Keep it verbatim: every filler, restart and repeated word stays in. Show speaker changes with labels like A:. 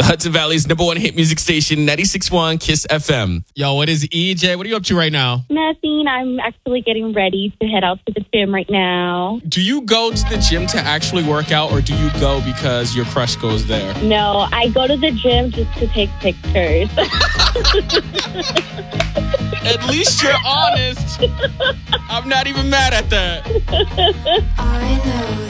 A: Hudson Valley's number one hit music station, ninety-six point one Kiss F M.
B: Yo, what is E J? What are you up to right now?
C: Nothing. I'm actually getting ready to head out to the gym right now.
B: Do you go to the gym to actually work out, or do you go because your crush goes there?
C: No, I go to the gym just to take pictures.
B: At least you're honest. I'm not even mad at that.
D: I know